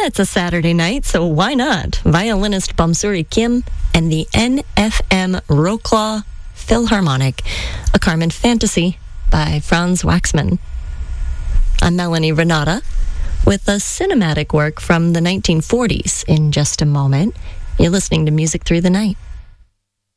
it's a Saturday night, so why not? Violinist Bamsuri Kim and the NFM Wroclaw Philharmonic, a Carmen Fantasy by Franz Waxman. I'm Melanie Renata with a cinematic work from the 1940s in just a moment. You're listening to Music Through the Night.